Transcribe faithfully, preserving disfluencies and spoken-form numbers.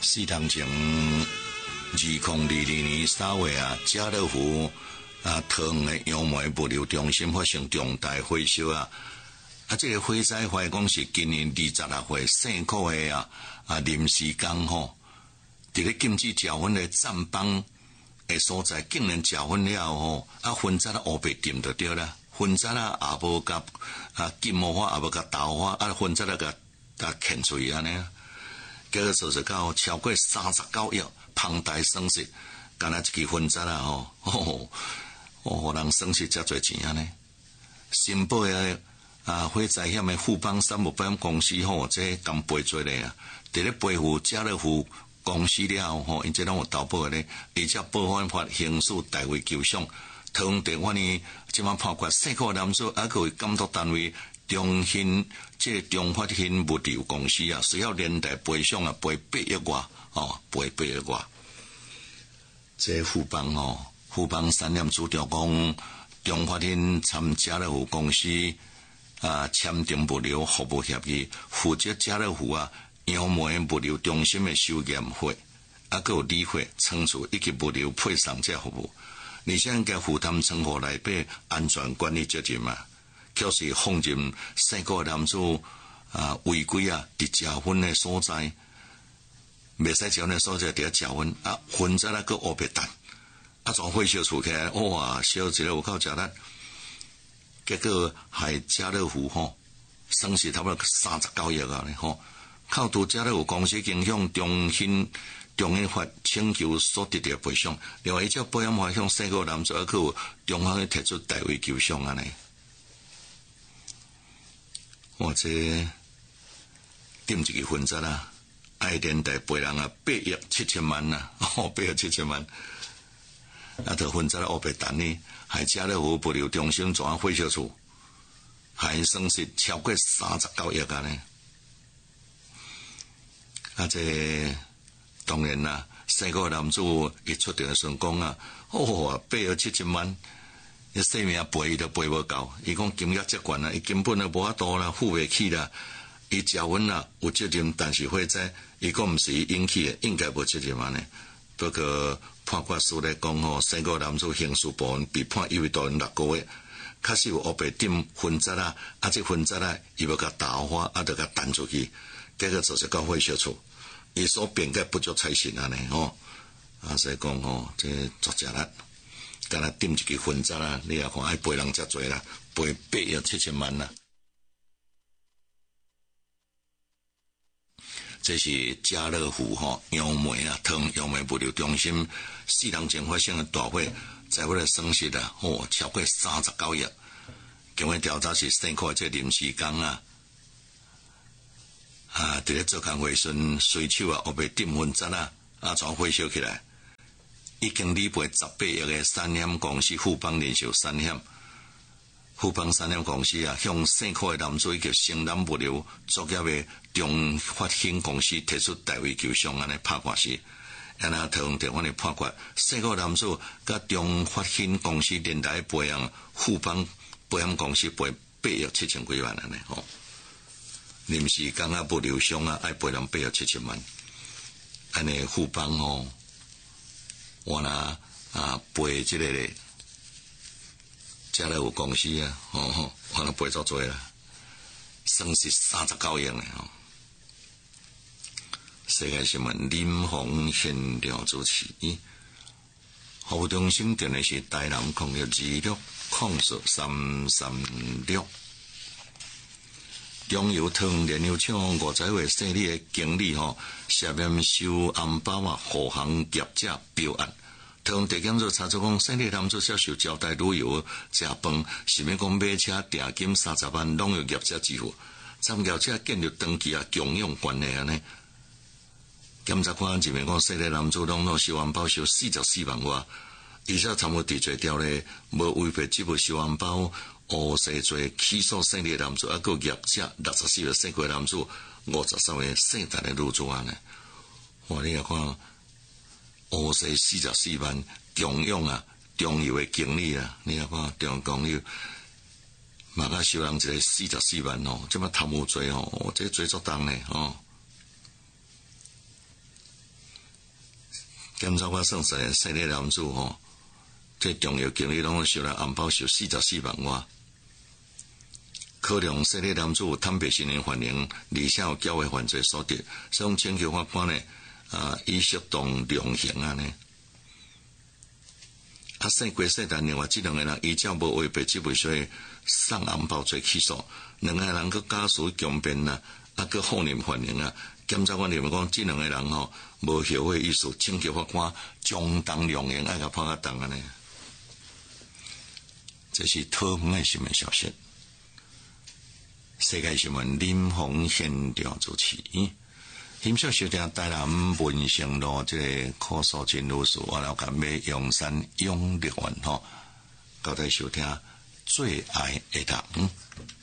四年前，二零二二年三月啊，家乐福啊，桃园的杨梅物流中心发生重大火烧啊！啊，这个火灾发讲是今年二十六岁姓柯的啊啊临时工吼，伫咧禁止食薰的站帮的所在，竟然食薰了吼，啊薰杂啊乌白点就对啦，薰杂啊也无甲啊金毛花也无甲豆花，啊薰杂啊甲甲牵出去安尼。结果做实到超过三十九亿庞大损失，干那一支分杂啦吼，哦，哦，互人损失遮侪钱安尼。新报诶啊，火灾险诶富邦三无保险公司吼，这咁赔做咧啊，伫咧赔付家乐福公司了吼，因这拢有投保咧，而且保险法刑事代为求偿，桃园地法院即马判决姓柯男子啊，佮为监督单位。中兴这中发兴物流公司啊，需要连带赔偿啊，赔八亿外哦，赔八亿外。这富邦哦，富邦产业主张讲，中发兴参家乐福公司啊签订物流服务协议，负责家乐福啊杨梅物流中心的收验费，啊，佮有理费、仓储以及物流配送这服务，而且应该负担仓库内底安全管理责任嘛。却是放任姓柯男子啊违规啊，伫食薰的所在，袂使食薰的所在伫遐食薰啊，薰在那个乌白蛋，啊，从火烧厝起来，哇，烧一个有够食力，结果害家乐福吼损失差不多三十九亿啊咧吼，靠拄家乐福公司经向中兴中兴法请求所得到赔偿，另外一只保险法向姓柯男子啊，佮中方提出代为求偿安尼。我这点一个分杂啦，爱连带赔人啊八亿七千万呐、啊，哦八亿七千万，啊，着分杂乌白蛋呢，害家乐福物流中心全火烧厝，还损失超过三十九亿啊呢。啊，这当然啦，姓柯男子一出场时讲啊，哦八亿七千万。伊生命赔伊都赔无够，伊讲金额遮悬啊，伊根本都无法度啦，付袂起啦。伊食薰啦有责任，但是火灾伊讲毋是伊引起的，应该无责任安尼。不过判决书来讲吼，姓柯男子刑事部门被判有期徒刑六个月，确实有乌白点分杂啦，啊这分杂啦，伊要甲豆花啊，着甲弹出去，结果就是到火烧厝，伊所辩解不足采信安尼吼，啊所以讲吼，这作假啦。干那点一个分杂啦，你也看爱赔人遮济啦，赔八亿七千万啦。这是家乐福吼杨梅啊，桃园杨梅物流中心四年前发生的大火，财务的损失啊，哦超过三十九亿。经过调查是姓柯这临时工啊，啊，伫咧做工时阵随手啊，后边点分杂啊，啊，全火烧起来。已经理赔十八亿的产险公司富邦人寿产险，富邦产险公司啊，向姓柯的男子以及承揽物流作业的中发兴公司提出代为求偿安尼拍官司，然后桃园地方的判决，姓柯男子甲中发兴公司连带赔偿富邦保险公司赔八亿七千几万安尼吼，临时工啊物流商啊爱赔人八亿七千万，安尼富邦吼。我呐啊赔这个咧，家乐福公司啊，吼吼，我呐赔足多啦，损失三十九亿咧吼。世界新闻林鸿现场主持，服务中心电话是台南控约二六控数三三六。中油桃园炼油厂五十岁姓李的经理吼，涉嫌收红包啊，护航业者标案。桃园地检署查出讲，姓李男子接受招待旅游食饭，是免讲买车定金三十万，拢由业者支付。参业者建立登记啊，共用关系安尼。检察官认为讲，姓李男子拢攞收红包收四十四万外，而且参有地罪条例，无违反这部收红包。乌西罪起诉姓李男子，啊，个业者六十四岁姓柯男子，五十三岁姓陈的入住案呢。哇，你看乌西四十四万中用啊，中油的经理啊，你看中公油，嘛甲收人一个四十四万哦，这么贪污罪哦，这罪作重呢哦。 检察官算出来，失礼男子吼，这重要经理拢收来红包收四十四万外。考量失礼男子有坦白承认犯行，而且有缴获犯罪所得，所以请求法官呢，啊，以适当量刑啊呢。啊，细过细但另外这两个人依照无违背这位所送红包罪起诉，两个人佮家属强辩啊，啊，佮后认犯行啊。检察官认为讲，这两个人吼无后悔意思，请求法官相当量刑，爱甲判较重安尼。这是讨饭的新闻消息。世界新闻林鸿现场主持。欣赏收听台南文成路这个柯素琴律师，我了甲美阳山永乐园吼，交代收听最爱的人。